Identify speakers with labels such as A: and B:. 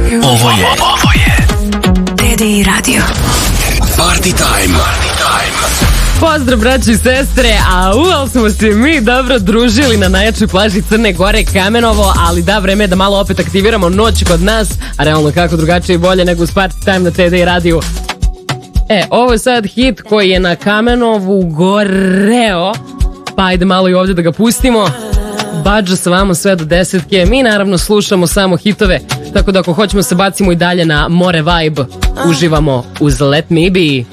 A: Ovo je
B: TDI Radio.
A: Party time.
C: Pozdrav braći i sestre, a uvijek smo se mi dobro družili na najjačoj plaži Crne Gore, Kamenovo, ali da, vreme je da malo opet aktiviramo noć kod nas, a realno kako drugačije i bolje nego uz Party Time na TDI radiju. Ovo je sad hit koji je na Kamenovu goreo, pa ajde malo i ovdje da ga pustimo. Badža sa vama sve do 10. Mi naravno slušamo samo hitove, tako da ako hoćemo se bacimo i dalje na more vibe, uživamo uz Let Me Be.